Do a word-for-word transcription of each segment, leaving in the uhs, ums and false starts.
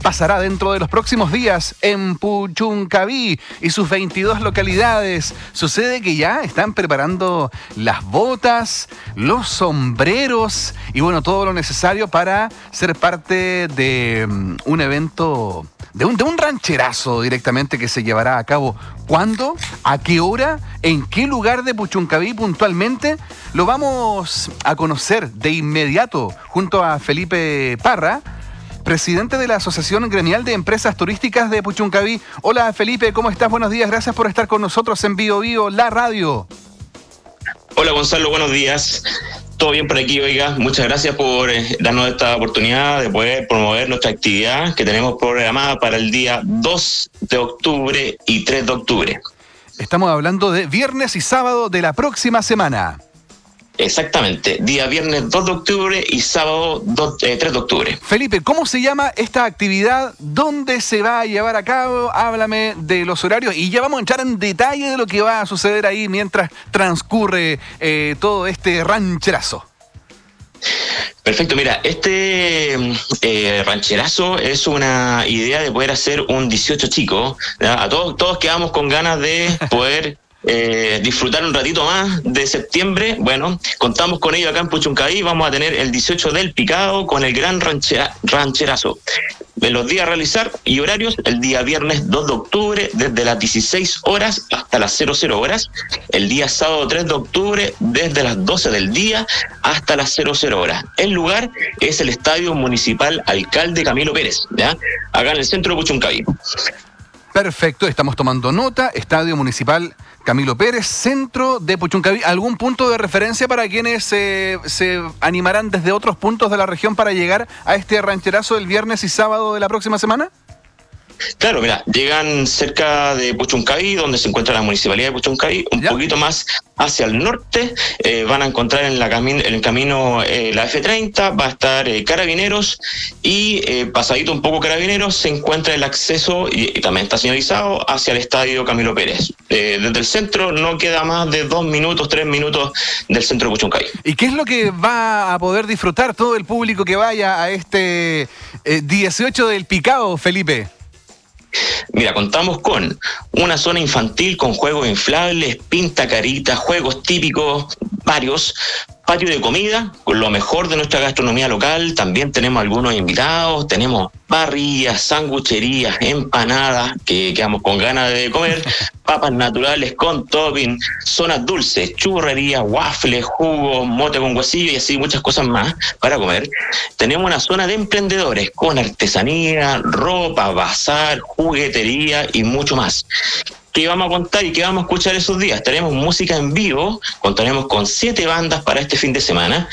pasará dentro de los próximos días en Puchuncaví y sus veintidós localidades. Sucede que ya están preparando las botas, los sombreros y bueno, todo lo necesario para ser parte de um, un evento, de un, de un rancherazo directamente que se llevará a cabo. ¿Cuándo? ¿A qué hora? ¿En qué lugar de Puchuncaví puntualmente? Lo vamos a conocer de inmediato junto a Felipe Parra, presidente de la Asociación Gremial de Empresas Turísticas de Puchuncaví. Hola Felipe, ¿cómo estás? Buenos días, gracias por estar con nosotros en Bio Bio, la radio. Hola Gonzalo, buenos días. Todo bien por aquí, oiga. Muchas gracias por eh, darnos esta oportunidad de poder promover nuestra actividad que tenemos programada para el día dos de octubre y tres de octubre. Estamos hablando de viernes y sábado de la próxima semana. Exactamente, día viernes dos de octubre y sábado dos, eh, tres de octubre. Felipe, ¿cómo se llama esta actividad? ¿Dónde se va a llevar a cabo? Háblame de los horarios y ya vamos a entrar en detalle de lo que va a suceder ahí mientras transcurre eh, todo este rancherazo. Perfecto, mira, este eh, rancherazo es una idea de poder hacer un dieciocho chico, ¿ya? A todos, todos quedamos con ganas de poder Eh, disfrutar un ratito más de septiembre. Bueno, contamos con ello acá en Puchuncaví. Vamos a tener el dieciocho del picado con el gran ranchera, rancherazo. De los días a realizar y horarios, el día viernes dos de octubre desde las dieciséis horas hasta las cero cero horas, el día sábado tres de octubre desde las doce del día hasta las cero cero horas. El lugar es el Estadio Municipal Alcalde Camilo Pérez, ¿ya? Acá en el centro de Puchuncaví. Perfecto, estamos tomando nota. Estadio Municipal Camilo Pérez, centro de Puchuncaví. ¿Algún punto de referencia para quienes eh, se animarán desde otros puntos de la región para llegar a este rancherazo el viernes y sábado de la próxima semana? Claro, mira, llegan cerca de Puchuncaví, donde se encuentra la municipalidad de Puchuncaví, un ¿Ya? poquito más hacia el norte, eh, van a encontrar en, la cami- en el camino eh, la F treinta, va a estar eh, Carabineros y eh, pasadito un poco Carabineros se encuentra el acceso, y, y también está señalizado, hacia el Estadio Camilo Pérez. Eh, desde el centro no queda más de dos minutos, tres minutos del centro de Puchuncaví. ¿Y qué es lo que va a poder disfrutar todo el público que vaya a este eh, dieciocho del picado, Felipe? Mira, contamos con una zona infantil con juegos inflables, pintacaritas, juegos típicos, varios, patio de comida con lo mejor de nuestra gastronomía local. También tenemos algunos invitados, tenemos parrillas, sangucherías, empanadas, que quedamos con ganas de comer, papas naturales con topping, zonas dulces, churrerías, waffles, jugos, mote con guasillo y así muchas cosas más para comer. Tenemos una zona de emprendedores con artesanía, ropa, bazar, juguetería y mucho más. ¿Qué vamos a contar y qué vamos a escuchar esos días? Tenemos música en vivo, contaremos con siete bandas para este fin de semana,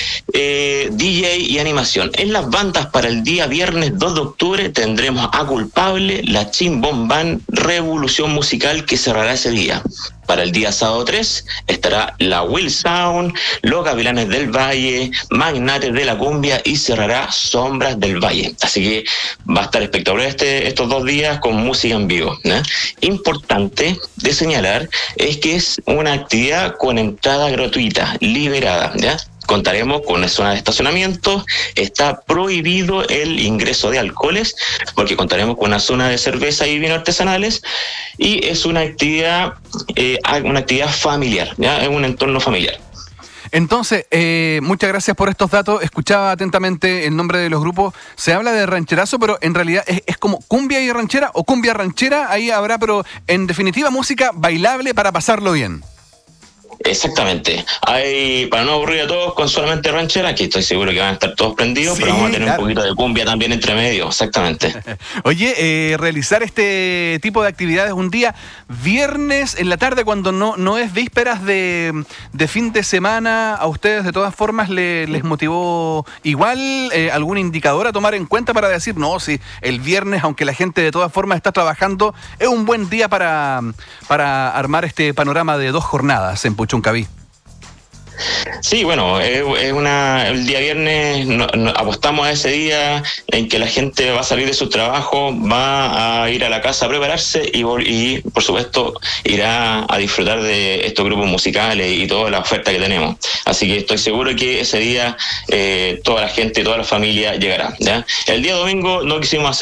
eh, D J y animación. En las bandas para el día viernes dos de octubre tendremos a Culpable, la Chimbom Band, Revolución Musical, que cerrará ese día. Para el día sábado tres estará la Will Sound, Los Gavilanes del Valle, Magnates de la Cumbia y cerrará Sombras del Valle. Así que va a estar espectacular este, estos dos días con música en vivo, ¿no? Importante de señalar es que es una actividad con entrada gratuita, liberada, ¿ya? Contaremos con una zona de estacionamiento, está prohibido el ingreso de alcoholes, porque contaremos con una zona de cerveza y vino artesanales, y es una actividad, eh, una actividad familiar, ¿ya? Es un entorno familiar. Entonces, eh, muchas gracias por estos datos. Escuchaba atentamente el nombre de los grupos. Se habla de rancherazo, pero en realidad es, es como cumbia y ranchera o cumbia ranchera. Ahí habrá, pero en definitiva, música bailable para pasarlo bien. Exactamente. Hay, para no aburrir a todos con solamente ranchera, que estoy seguro que van a estar todos prendidos, sí, pero vamos a tener claro. un poquito de cumbia también entre medio, exactamente. Oye, eh, realizar este tipo de actividades un día viernes en la tarde cuando no, no es vísperas de, de fin de semana, ¿a ustedes de todas formas le, les motivó igual eh, algún indicador a tomar en cuenta para decir, no, si el viernes, aunque la gente de todas formas está trabajando, es un buen día para, para armar este panorama de dos jornadas en Puchuncaví? Sí, bueno, es, es una, el día viernes no, no, apostamos a ese día en que la gente va a salir de su trabajo, va a ir a la casa a prepararse y, y por supuesto irá a disfrutar de estos grupos musicales y toda la oferta que tenemos. Así que estoy seguro que ese día eh, toda la gente, toda la familia llegará, ¿ya? El día domingo no quisimos hacer